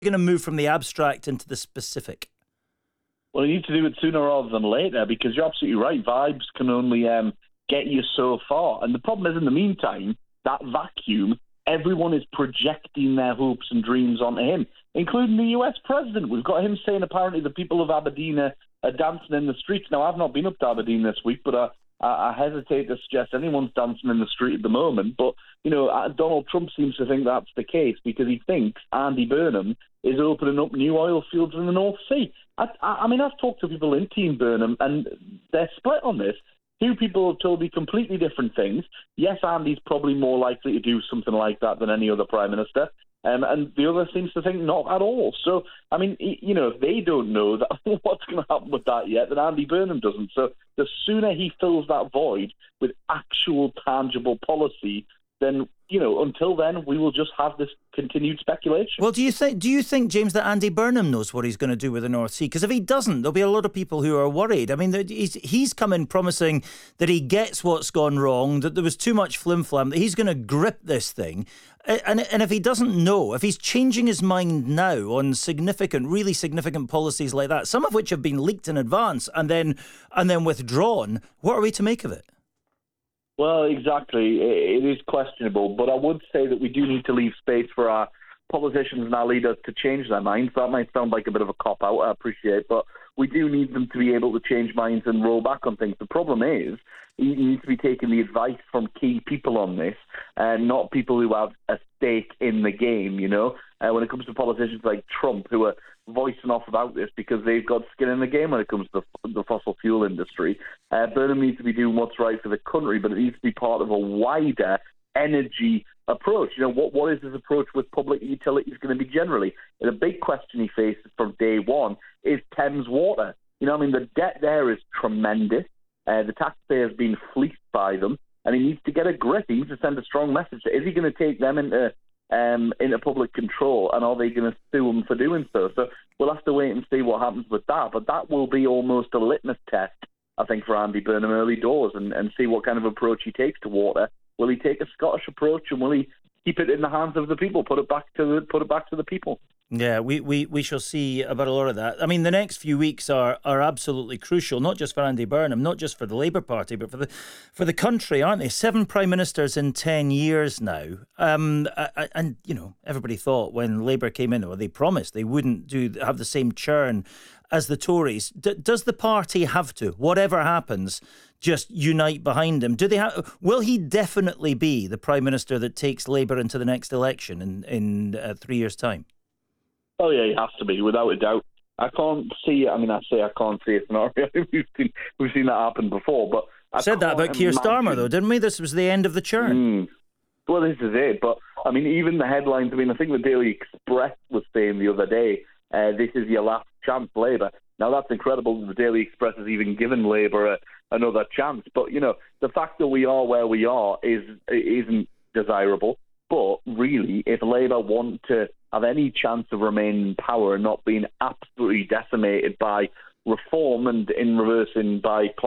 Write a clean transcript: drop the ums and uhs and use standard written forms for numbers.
going to move from the abstract into the specific? Well, you need to do it sooner rather than later, because you're absolutely right. Vibes can only get you so far. And the problem is, in the meantime, that vacuum, everyone is projecting their hopes and dreams onto him, including the US president. We've got him saying apparently the people of Aberdeen are dancing in the streets. Now, I've not been up to Aberdeen this week, but I hesitate to suggest anyone's dancing in the street at the moment. But, Donald Trump seems to think that's the case because he thinks Andy Burnham is opening up new oil fields in the North Sea. I mean, I've talked to people in Team Burnham, and they're split on this. Two people have told me completely different things. Yes, Andy's probably more likely to do something like that than any other Prime Minister. And the other seems to think not at all. So, I mean, if they don't know that what's going to happen with that yet, then Andy Burnham doesn't. So the sooner he fills that void with actual tangible policy, then, until then, we will just have this continued speculation. Well, do you think, James, that Andy Burnham knows what he's going to do with the North Sea? Because if he doesn't, there'll be a lot of people who are worried. I mean, he's come in promising that he gets what's gone wrong, that there was too much flim-flam, that he's going to grip this thing. And if he doesn't know, if he's changing his mind now on really significant policies like that, some of which have been leaked in advance and then withdrawn, what are we to make of it? Well, exactly. It is questionable, but I would say that we do need to leave space for our politicians and our leaders to change their minds. That might sound like a bit of a cop-out, I appreciate, but we do need them to be able to change minds and roll back on things. The problem is, you need to be taking the advice from key people on this, and not people who have a stake in the game, when it comes to politicians like Trump, who are voicing off about this because they've got skin in the game when it comes to the fossil fuel industry. Burnham needs to be doing what's right for the country, but it needs to be part of a wider energy approach. What is his approach with public utilities going to be generally? And a big question he faces from day one is Thames Water. The debt there is tremendous. The taxpayer's been fleeced by them, and he needs to get a grip. He needs to send a strong message. Is he going to take them into public control, and are they going to sue him for doing so? So we'll have to wait and see what happens with that. But that will be almost a litmus test, I think, for Andy Burnham early doors, and see what kind of approach he takes to water. Will he take a Scottish approach, and will he keep it in the hands of the people, put it back to the people? Yeah, we shall see about a lot of that. I mean, the next few weeks are absolutely crucial, not just for Andy Burnham, not just for the Labour Party, but for the country, aren't they? 7 prime ministers in 10 years now. And everybody thought when Labour came in, or they promised they wouldn't have the same churn as the Tories. Does the party have to, whatever happens, just unite behind him? Will he definitely be the prime minister that takes Labour into the next election in 3 years' time? Oh, yeah, he has to be, without a doubt. I can't see it. I mean, I can't see a scenario. We've seen that happen before, but said that about Keir Starmer, though, didn't we? This was the end of the churn. Well, this is it. But, I mean, even the headlines, I think the Daily Express was saying the other day, this is your last chance, Labour. Now, that's incredible that the Daily Express has even given Labour another chance. But, the fact that we are where we are isn't desirable. But really, if Labour want to have any chance of remaining in power and not being absolutely decimated by reform and in reversing by